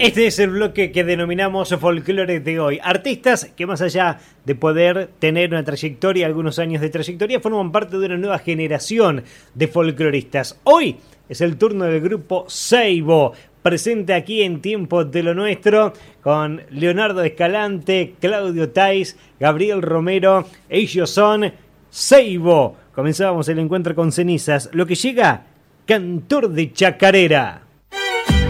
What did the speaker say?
Este es el bloque que denominamos folclore de hoy. Artistas que más allá de poder tener una trayectoria, algunos años de trayectoria, forman parte de una nueva generación de folcloristas. Hoy es el turno del grupo Seibo, presente aquí en Tiempo de lo Nuestro, con Leonardo Escalante, Claudio Tais, Gabriel Romero. Ellos son Seibo. Comenzábamos el encuentro con Cenizas. Lo que llega, Cantor de Chacarera.